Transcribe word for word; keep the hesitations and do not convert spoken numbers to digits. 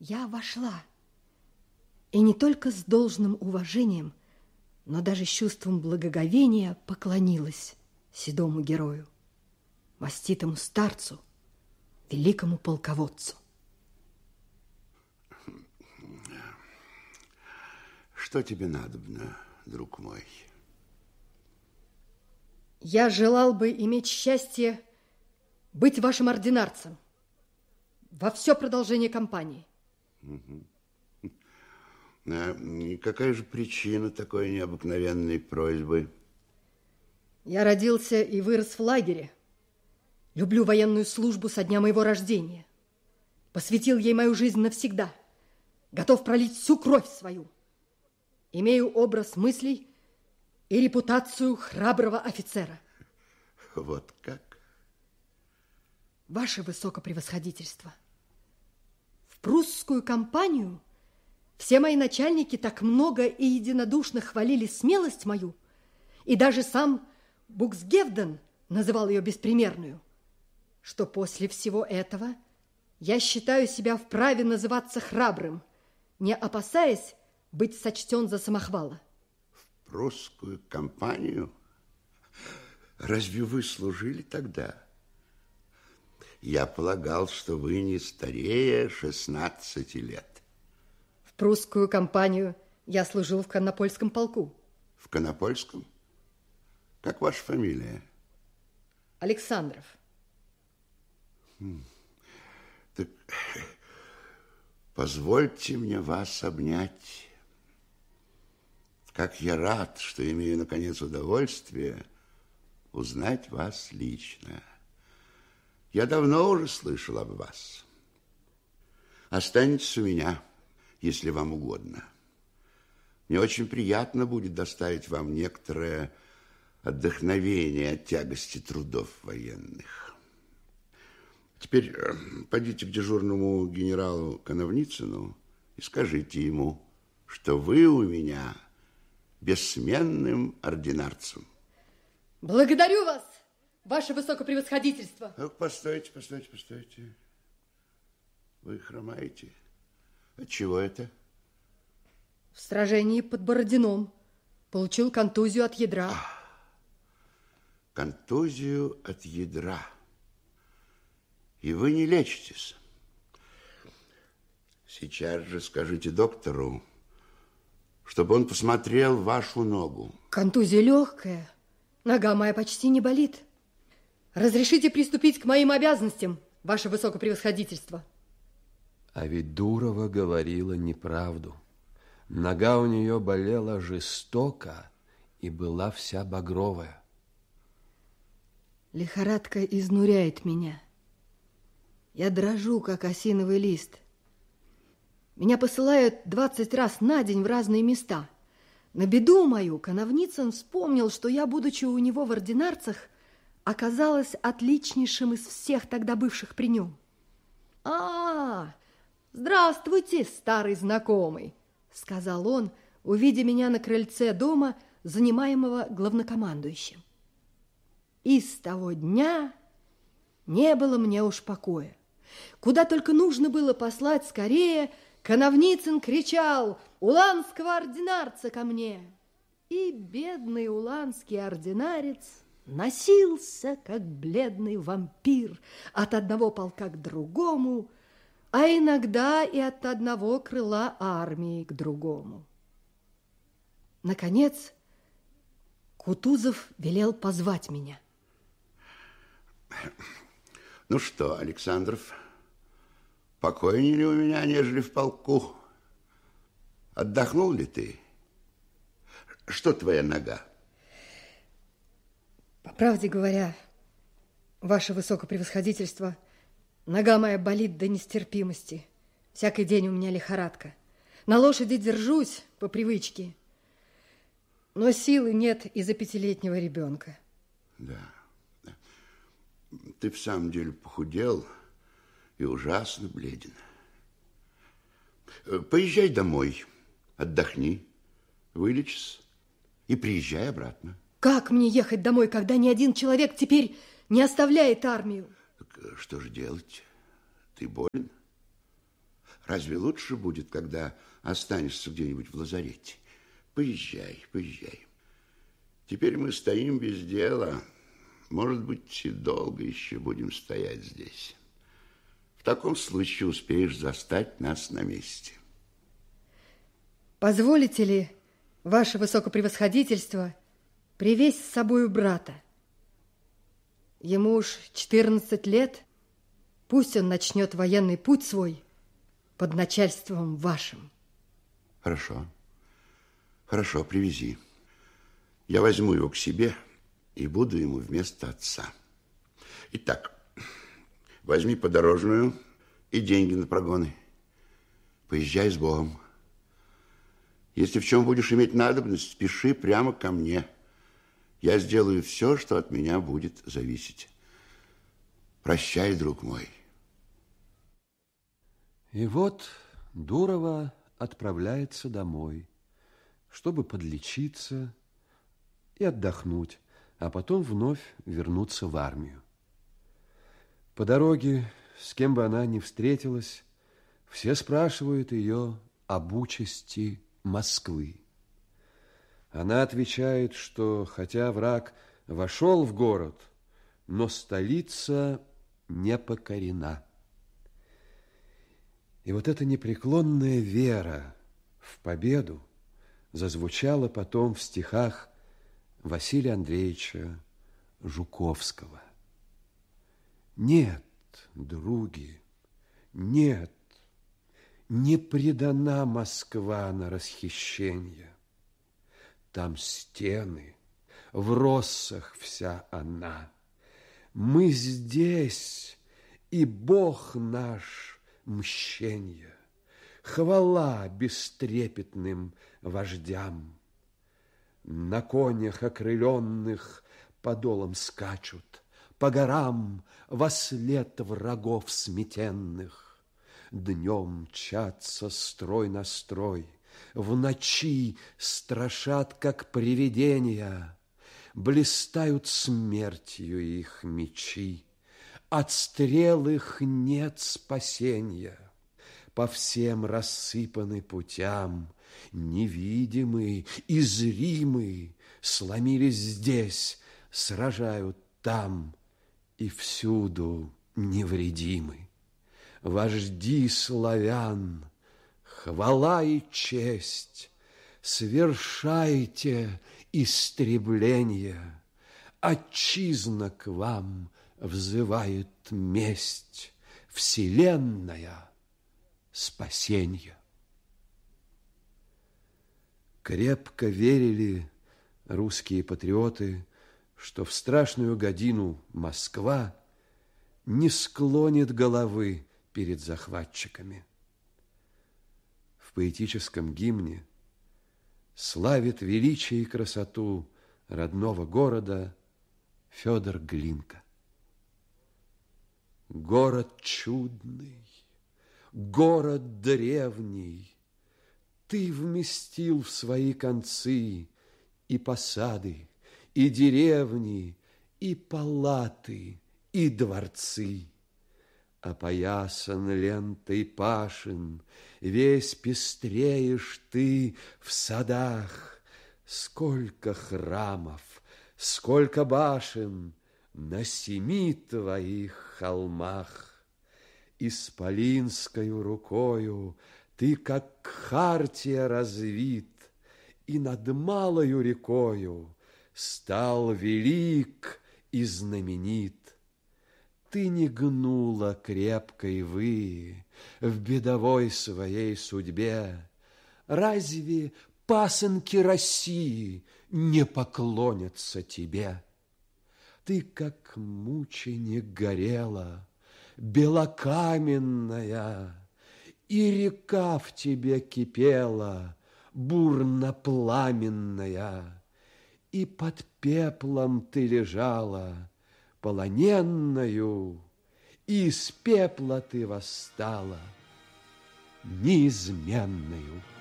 Я вошла, и не только с должным уважением, но даже с чувством благоговения поклонилась седому герою, маститому старцу, великому полководцу. Что тебе надобно, друг мой? Я желал бы иметь счастье быть вашим ординарцем во все продолжение кампании. Угу. А, и какая же причина такой необыкновенной просьбы? Я родился и вырос в лагере. Люблю военную службу со дня моего рождения. Посвятил ей мою жизнь навсегда. Готов пролить всю кровь свою. Имею образ мыслей и репутацию храброго офицера. Вот как? Ваше высокопревосходительство, в прусскую кампанию все мои начальники так много и единодушно хвалили смелость мою, и даже сам Буксгевден называл ее беспримерную, что после всего этого я считаю себя вправе называться храбрым, не опасаясь быть сочтен за самохвала. В прусскую кампанию? Разве вы служили тогда? Я полагал, что вы не старее шестнадцати лет. В прусскую кампанию я служил в Коннопольском полку. В Коннопольском? Как ваша фамилия? Александров. Хм. Так позвольте мне вас обнять. Как я рад, что имею, наконец, удовольствие узнать вас лично. Я давно уже слышал об вас. Останетесь у меня, если вам угодно. Мне очень приятно будет доставить вам некоторое отдохновение от тягости трудов военных. Теперь пойдите к дежурному генералу Коновницыну и скажите ему, что вы у меня бессменным ординарцем. Благодарю вас, ваше высокопревосходительство. Ну, постойте, постойте, постойте. Вы хромаете. От чего это? В сражении под Бородином получил контузию от ядра. А, контузию от ядра. И вы не лечитесь. Сейчас же скажите доктору, чтобы он посмотрел вашу ногу. Контузия легкая. Нога моя почти не болит. Разрешите приступить к моим обязанностям, ваше высокопревосходительство. А ведь Дурова говорила неправду. Нога у нее болела жестоко и была вся багровая. Лихорадка изнуряет меня. Я дрожу, как осиновый лист. Меня посылают двадцать раз на день в разные места. На беду мою Коновницын вспомнил, что я, будучи у него в ординарцах, оказалась отличнейшим из всех тогда бывших при нем. А, здравствуйте, старый знакомый, сказал он, увидя меня на крыльце дома, занимаемого главнокомандующим. И с того дня не было мне уж покоя. Куда только нужно было послать скорее, Коновницын кричал: «Уланского ординарца ко мне!» И бедный уланский ординарец носился, как бледный вампир, от одного полка к другому, а иногда и от одного крыла армии к другому. Наконец, Кутузов велел позвать меня. Ну что, Александров, покойнее ли у меня, нежели в полку? Отдохнул ли ты? Что твоя нога? По правде говоря, ваше высокопревосходительство, нога моя болит до нестерпимости. Всякий день у меня лихорадка. На лошади держусь по привычке, но силы нет из-за пятилетнего ребенка. Да, да. Ты в самом деле похудел и ужасно бледен. Поезжай домой, отдохни, вылечись и приезжай обратно. Как мне ехать домой, когда ни один человек теперь не оставляет армию? Так что же делать? Ты болен? Разве лучше будет, когда останешься где-нибудь в лазарете? Поезжай, поезжай. Теперь мы стоим без дела. Может быть, и долго еще будем стоять здесь. В таком случае успеешь застать нас на месте. Позволите ли, ваше высокопревосходительство, привезть с собою брата? Ему уж четырнадцать лет, пусть он начнет военный путь свой под начальством вашим. Хорошо, хорошо, привези. Я возьму его к себе и буду ему вместо отца. Итак, возьми подорожную и деньги на прогоны. Поезжай с Богом. Если в чем будешь иметь надобность, спеши прямо ко мне. Я сделаю все, что от меня будет зависеть. Прощай, друг мой. И вот Дурова отправляется домой, чтобы подлечиться и отдохнуть, а потом вновь вернуться в армию. По дороге, с кем бы она ни встретилась, все спрашивают ее об участи Москвы. Она отвечает, что хотя враг вошел в город, но столица не покорена. И вот эта непреклонная вера в победу зазвучала потом в стихах Василия Андреевича Жуковского. Нет, други, нет, не предана Москва на расхищение. Там стены, в россах вся она. Мы здесь, и Бог наш мщенья. Хвала бестрепетным вождям. На конях окрыленных подолом скачут, по горам вослед врагов сметенных. Днем мчатся строй на строй, в ночи страшат, как привидения. Блистают смертью их мечи, от стрел их нет спасения. По всем рассыпаны путям, невидимы и зримы, сломились здесь, сражают там, и всюду невредимы. Вожди славян, хвала и честь, свершайте истребление. Отчизна к вам взывает месть, вселенная спасенье. Крепко верили русские патриоты, что в страшную годину Москва не склонит головы перед захватчиками. В поэтическом гимне славит величие и красоту родного города Федор Глинка. Город чудный, город древний, ты вместил в свои концы и посады, и деревни, и палаты, и дворцы. Опоясан лентой пашин, весь пестреешь ты в садах. Сколько храмов, сколько башен на семи твоих холмах. Исполинскою рукою ты, как хартия, развит, и над малою рекою стал велик и знаменит. Ты не гнула крепкой вы в бедовой своей судьбе. Разве пасынки России не поклонятся тебе? Ты, как мученик, горела, белокаменная, и река в тебе кипела, бурно-пламенная, и под пеплом ты лежала, полоненною, и из пепла ты восстала, неизменною.